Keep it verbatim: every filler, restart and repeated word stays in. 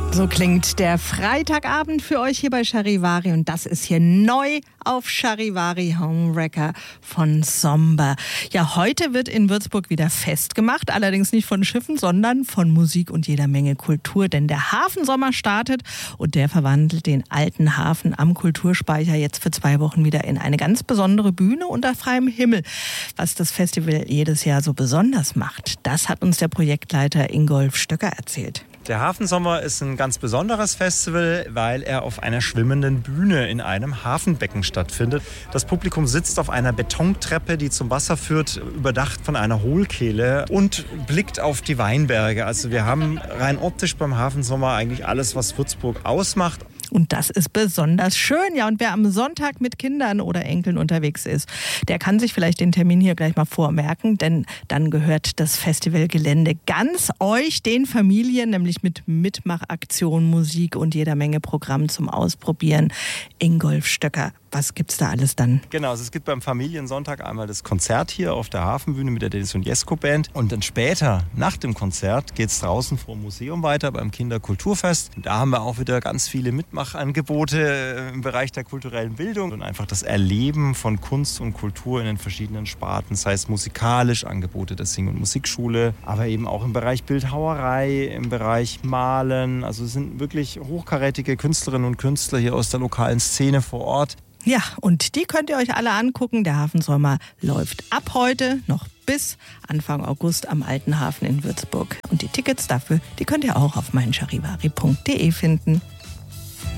So klingt der Freitagabend für euch hier bei Charivari und das ist hier neu auf Charivari Homewrecker von Somber. Ja, heute wird in Würzburg wieder festgemacht, allerdings nicht von Schiffen, sondern von Musik und jeder Menge Kultur, denn der Hafensommer startet und der verwandelt den alten Hafen am Kulturspeicher jetzt für zwei Wochen wieder in eine ganz besondere Bühne unter freiem Himmel. Was das Festival jedes Jahr so besonders macht, das hat uns der Projektleiter Ingolf Stöcker erzählt. Der Hafensommer ist ein ganz besonderes Festival, weil er auf einer schwimmenden Bühne in einem Hafenbecken stattfindet. Das Publikum sitzt auf einer Betontreppe, die zum Wasser führt, überdacht von einer Hohlkehle und blickt auf die Weinberge. Also wir haben rein optisch beim Hafensommer eigentlich alles, was Würzburg ausmacht. Und das ist besonders schön. Ja, und wer am Sonntag mit Kindern oder Enkeln unterwegs ist, der kann sich vielleicht den Termin hier gleich mal vormerken, denn dann gehört das Festivalgelände ganz euch, den Familien, nämlich mit Mitmachaktion, Musik und jeder Menge Programm zum Ausprobieren. Ingolf Stöcker, was gibt's da alles dann? Genau, also es gibt beim Familiensonntag einmal das Konzert hier auf der Hafenbühne mit der Dennis und Jesko Band. Und dann später, nach dem Konzert, geht's draußen vor dem Museum weiter beim Kinderkulturfest. Und da haben wir auch wieder ganz viele Mitmachangebote im Bereich der kulturellen Bildung und einfach das Erleben von Kunst und Kultur in den verschiedenen Sparten. Das heißt musikalisch Angebote der Sing- und Musikschule, aber eben auch im Bereich Bildhauerei, im Bereich Malen. Also es sind wirklich hochkarätige Künstlerinnen und Künstler hier aus der lokalen Szene vor Ort. Ja, und die könnt ihr euch alle angucken. Der Hafensommer läuft ab heute noch bis Anfang August am Alten Hafen in Würzburg. Und die Tickets dafür, die könnt ihr auch auf mein charivari punkt de finden.